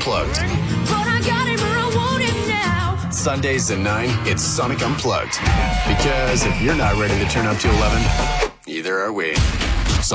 Unplugged. But I got it, but I want it now. Sundays at 9, it's Sonic Unplugged. Because if you're not ready to turn up to 11, neither are we.